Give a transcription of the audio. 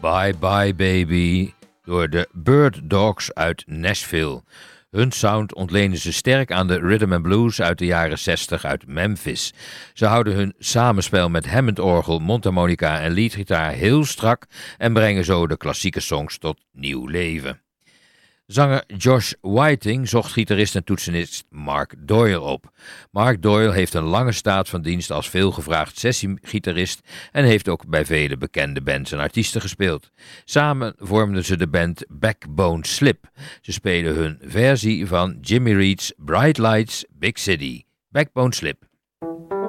Bye Bye Baby door de Bird Dogs uit Nashville. Hun sound ontlenen ze sterk aan de rhythm and blues uit de jaren 60 uit Memphis. Ze houden hun samenspel met Hammond-orgel, mondharmonica en leadgitaar heel strak en brengen zo de klassieke songs tot nieuw leven. Zanger Josh Whiting zocht gitarist en toetsenist Mark Doyle op. Mark Doyle heeft een lange staat van dienst als veelgevraagd sessiegitarist en heeft ook bij vele bekende bands en artiesten gespeeld. Samen vormden ze de band Backbone Slip. Ze spelen hun versie van Jimmy Reed's Bright Lights, Big City. Backbone Slip.